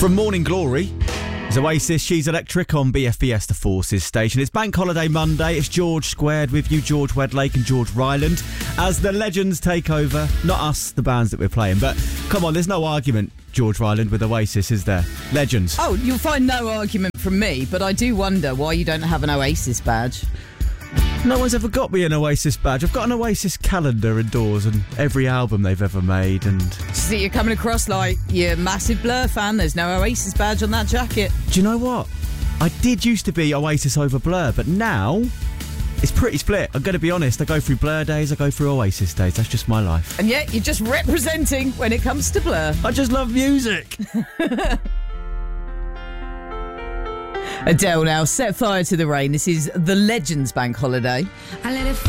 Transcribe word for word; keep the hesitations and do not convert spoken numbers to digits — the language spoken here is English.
From Morning Glory is Oasis, She's Electric on B F B S The Forces station. It's Bank Holiday Monday. It's George Squared with you, George Wedlake and George Ryland, as the legends take over. Not us, the bands that we're playing, but come on, there's no argument, George Ryland, with Oasis, is there? Legends. Oh, you'll find no argument from me, but I do wonder why you don't have an Oasis badge. No one's ever got me an Oasis badge. I've got an Oasis calendar indoors and every album they've ever made. And So you're coming across like you're a massive Blur fan. There's no Oasis badge on that jacket. do you know what? I did used to be Oasis over Blur, but now it's pretty split. I'm going to be honest. I go through Blur days, I go through Oasis days. That's just my life. And yet you're just representing when it comes to Blur. I just love music. Adele now, Set Fire to the Rain. This is the Legends Bank Holiday. I let it